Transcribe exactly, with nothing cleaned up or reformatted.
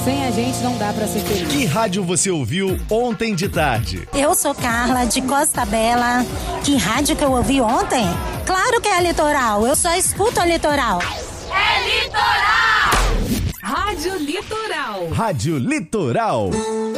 Sem a gente não dá pra ser feliz. Que rádio você ouviu ontem de tarde? Eu sou Carla, de Costa Bela. Que rádio que eu ouvi ontem? Claro que é a Litoral. Eu só escuto a Litoral. É Litoral! Rádio Litoral. Rádio Litoral.